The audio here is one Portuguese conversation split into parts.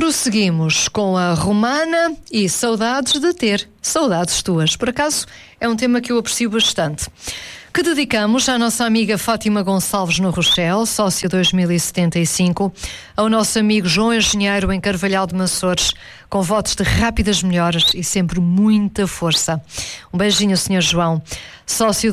Prosseguimos com a Romana e saudades de ter, saudades tuas. Por acaso, é um tema que eu aprecio bastante. Que dedicamos à nossa amiga Fátima Gonçalves no Rochelle, sócia 2075, ao nosso amigo João Engenheiro em Carvalhal de Maçores, com votos de rápidas melhoras e sempre muita força. Um beijinho, Sr. João, sócio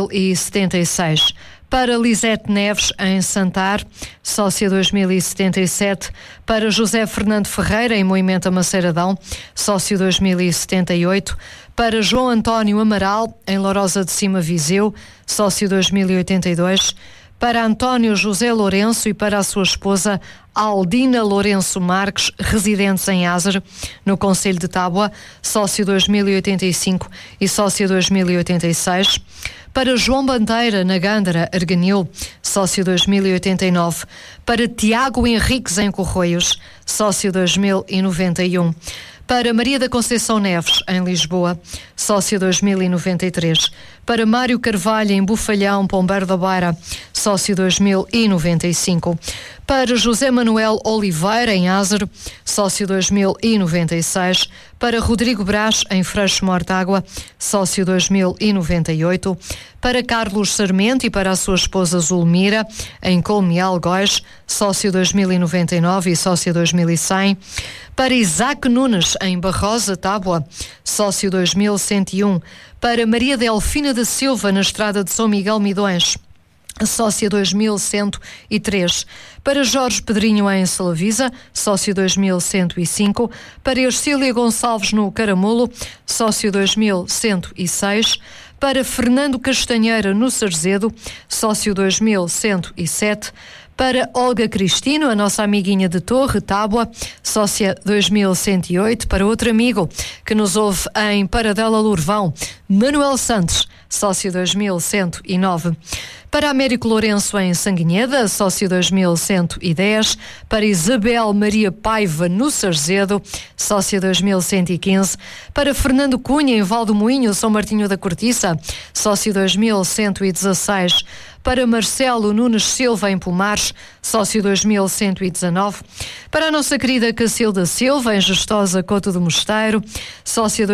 2076. Para Lisete Neves, em Santar, sócia 2077. Para José Fernando Ferreira, em Moimenta Maceiradão, sócio 2078. Para João António Amaral, em Lourosa de Cima, Viseu, sócio 2082. Para António José Lourenço e para a sua esposa Aldina Lourenço Marques, residentes em Ázer, no Concelho de Tábua, sócio 2085 e sócio 2086. Para João Bandeira, na Gândara, Arganil, sócio 2089. Para Tiago Henriques, em Corroios, sócio 2091. Para Maria da Conceição Neves, em Lisboa, sócio 2093. Para Mário Carvalho, em Bufalhão, Pombeiro da Beira, sócio 2095. Para José Manuel Oliveira, em Ázer, sócio 2096. Para Rodrigo Brás, em Freixo Mortágua, sócio 2098. Para Carlos Sarmento e para a sua esposa Zulmira, em Colmeal, Góis, sócio 2099 e sócio 2100. Para Isaac Nunes, em Barrosa, Tábua, sócio 2101. Para Maria Delfina da Silva, na Estrada de São Miguel Midões, sócia 2103. Para Jorge Pedrinho, em Salavisa, sócio 2105. Para Ercília Gonçalves, no Caramulo, sócio 2106. Para Fernando Castanheira, no Sarzedo, sócio 2107. Para Olga Cristino, a nossa amiguinha de Torre, Tábua, sócia 2108. Para outro amigo que nos ouve em Paradela Lourvão, Manuel Santos, sócio 2109. Para Américo Lourenço, em Sanguinheda, sócio 2110. Para Isabel Maria Paiva, no Sarzedo, sócia 2115. Para Fernando Cunha, em Valdemoinho, São Martinho da Cortiça, sócio 2116. Para Marcelo Nunes Silva, em Pomares, sócio 2119. Para a nossa querida Cacilda Silva, em Gestosa, Couto do Mosteiro, sócio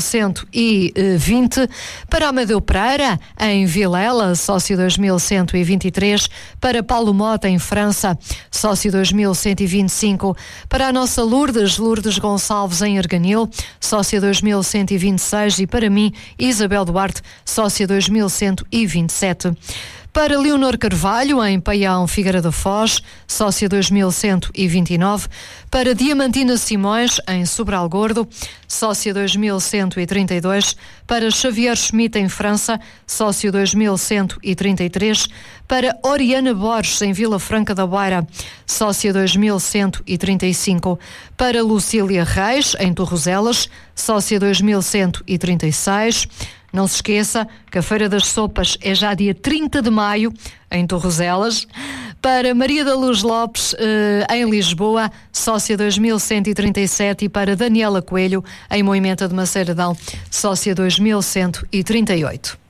2120. Para Amadeu Pereira, em Vilela, sócio 2123. Para Paulo Mota, em França, sócio 2125. Para a nossa Lourdes Gonçalves, em Arganil, sócio 2126. E para mim, Isabel Duarte, sócia 2127. Para Leonor Carvalho, em Paião, Figueira da Foz, sócia 2129. Para Diamantina Simões, em Sobral Gordo, sócia 2132. Para Xavier Schmidt, em França, sócio 2133. Para Oriana Borges, em Vila Franca da Beira, sócia 2135. Para Lucília Reis, em Torrozelas, sócia 2136. Não se esqueça que a Feira das Sopas é já dia 30 de maio, em Torrozelas. Para Maria da Luz Lopes, em Lisboa, sócia 2137. E para Daniela Coelho, em Moimenta de Maceiradão, sócia 2138.